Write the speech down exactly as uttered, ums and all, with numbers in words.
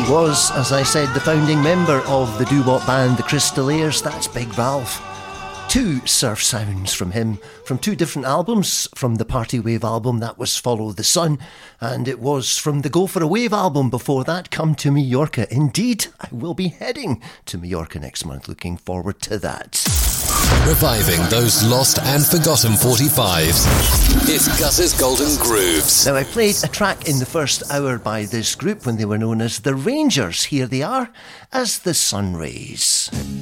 He was, as I said, the founding member of the doo-wop band The Crystaliers. That's Big Ralph. Two surf sounds from him, from two different albums. From the Party Wave album, that was Follow the Sun, and it was from the Go for a Wave album before that, Come to Mallorca. Indeed, I will be heading to Mallorca next month. Looking forward to that. Reviving those lost and forgotten forty-fives. It's Gus's Golden Grooves. Now, I played a track in the first hour by this group when they were known as The Rangers. Here they are as The Sun Rays.